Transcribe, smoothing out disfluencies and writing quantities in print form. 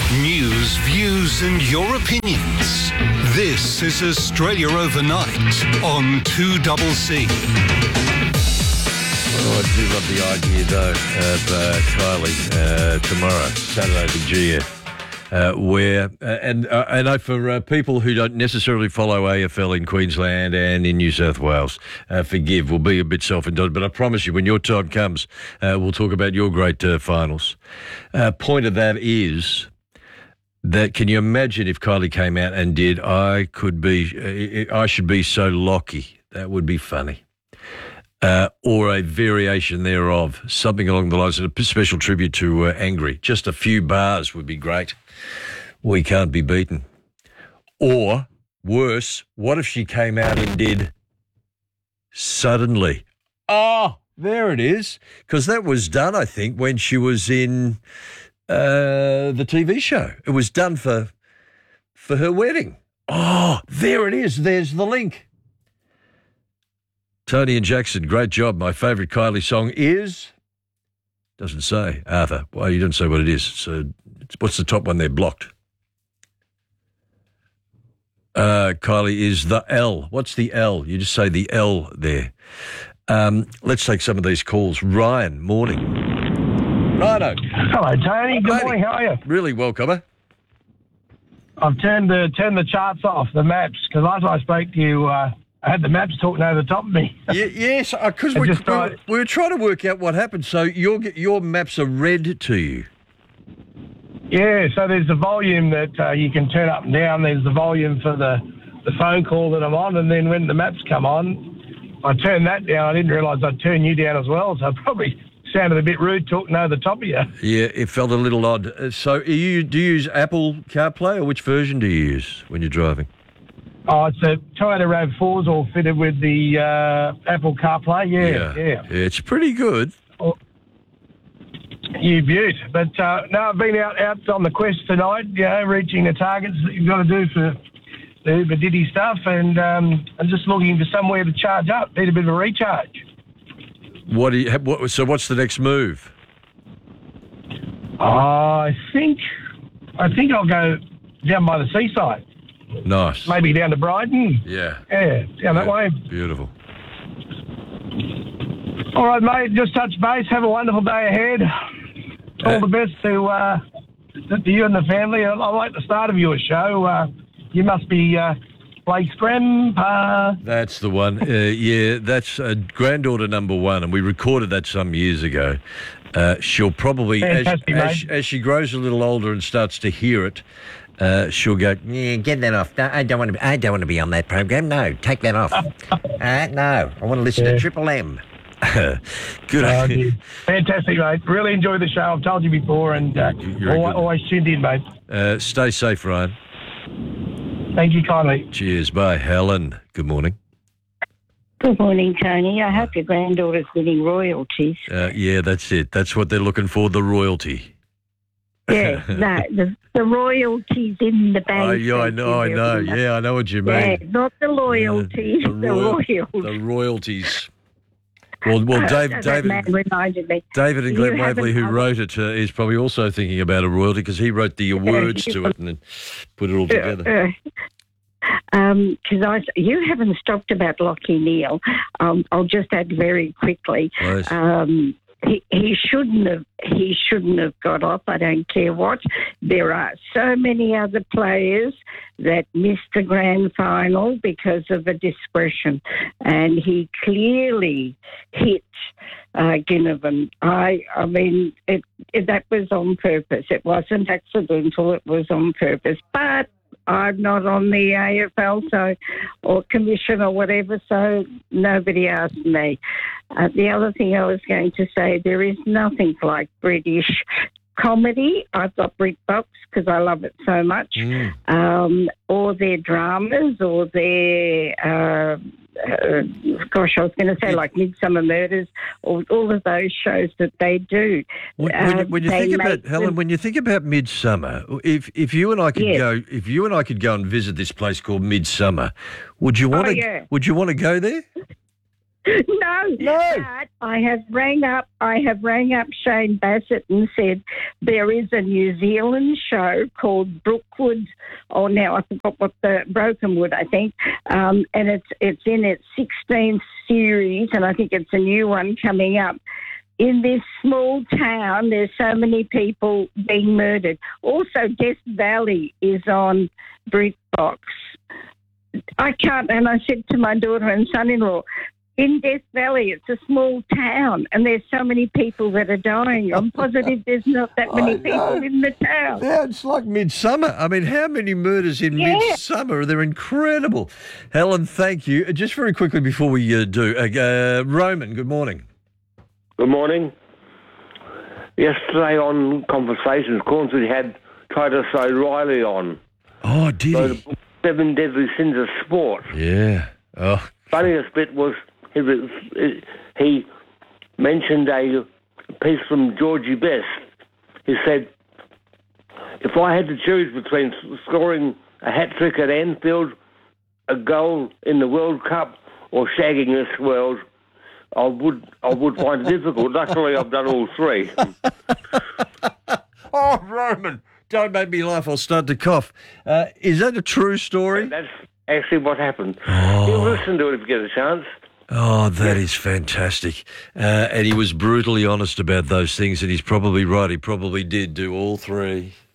News, views and your opinions. This is Australia Overnight on 2CC. Oh, I do love the idea, though, of Kylie tomorrow, Saturday, the GF. And I know for people who don't necessarily follow AFL in Queensland and in New South Wales, forgive, we'll be a bit self-indulgent, but I promise you, when your time comes, we'll talk about your great finals. Point of that is that, can you imagine if Kylie came out and did, I should be so lucky. That would be funny. Or a variation thereof, something along the lines of a special tribute to Angry. Just a few bars would be great. We can't be beaten. Or, worse, what if she came out and did Suddenly? Oh, there it is. Because that was done, I think, when she was in the TV show. It was done for her wedding. Oh, there it is. There's the link. Tony and Jackson, great job. My favourite Kylie song is... Doesn't say. Arthur, why you didn't say what it is? So, what's the top one there? Blocked. Kylie is the L. What's the L? You just say the L there. Let's take some of these calls. Ryan, morning. Rhino. Hello, Tony. Good morning. How are you? Really well, Cobber. I've turned the charts off, the maps, because last I spoke to you, I had the maps talking over the top of me. Yes, because we were trying to work out what happened. So your maps are red to you. Yeah, so there's the volume that you can turn up and down. There's the volume for the phone call that I'm on, and then when the maps come on, I turn that down. I didn't realise I'd turn you down as well, so I probably sounded a bit rude talking over the top of you. Yeah, it felt a little odd. So do you use Apple CarPlay, or which version do you use when you're driving? Oh, it's a Toyota RAV4's all fitted with the Apple CarPlay. Yeah. It's pretty good. Oh, you beaut. But no, I've been out on the quest tonight, reaching the targets that you've got to do for the Uber Diddy stuff, and I'm just looking for somewhere to charge up, need a bit of a recharge. So what's the next move? I think I'll go down by the seaside. Nice. Maybe down to Brighton. Yeah. Yeah, down that way. Beautiful. All right, mate, just touch base. Have a wonderful day ahead. All the best to you and the family. I like the start of your show. You must be Blake's grandpa. That's the one. That's granddaughter number one, and we recorded that some years ago. She'll probably, as she grows a little older and starts to hear it, she'll go, yeah, get that off. No, I don't want to be on that program. No, take that off. No, I want to listen to Triple M. Good. Fantastic, mate. Really enjoy the show. I've told you before, and always tuned in, mate. Stay safe, Ryan. Thank you kindly. Cheers. Bye. Helen, good morning. Good morning, Tony. I hope your granddaughter's winning royalties. Yeah, that's it. That's what they're looking for, the royalty. Yeah, the royalties in the bank. I know. Yeah, I know what you mean. Yeah, not the loyalties, the royalties. The royalties. Well, David and Glenn Waverley, who wrote it, is probably also thinking about a royalty because he wrote the words to it and then put it all together. Because you haven't stopped about Lockie Neal. I'll just add very quickly. He shouldn't have got off. I don't care what. There are so many other players that missed the grand final because of a discretion, and he clearly hit Ginnivan. I mean, that was on purpose. It wasn't accidental. It was on purpose. But I'm not on the AFL or commission or whatever, so nobody asked me. The other thing I was going to say, there is nothing like British comedy. I've got BritBox because I love it so much, or their dramas, or their, I was going to say like Midsummer Murders, or all of those shows that they do. When you think about Helen, when you think about Midsummer, if you and I could go, and visit this place called Midsummer, would you want to? Would you want to go there? No, but I have rang up Shane Bassett and said there is a New Zealand show called Brookwood, now I forgot what Brokenwood, I think, and it's in its 16th series, and I think it's a new one coming up. In this small town, there's so many people being murdered. Also, Death Valley is on BritBox. I can't, and I said to my daughter and son-in-law, in Death Valley, it's a small town, and there's so many people that are dying. I'm positive there's not that many people in the town. Yeah, it's like Midsummer. I mean, how many murders in Midsummer? They're incredible. Helen, thank you. Just very quickly before we do, Roman, good morning. Good morning. Yesterday on Conversations, Cornswood had Titus O'Reilly on. Oh, did he? The 7 Deadly Sins of Sport. Yeah. Oh. Funniest bit was he mentioned a piece from Georgie Best. He said, if I had to choose between scoring a hat-trick at Anfield, a goal in the World Cup, or shagging this world, I would find it difficult. Luckily, I've done all three. Oh, Roman, don't make me laugh. I'll start to cough. Is that a true story? That's actually what happened. You'll listen to it if you get a chance. Oh, that is fantastic. And he was brutally honest about those things, and he's probably right. He probably did do all three.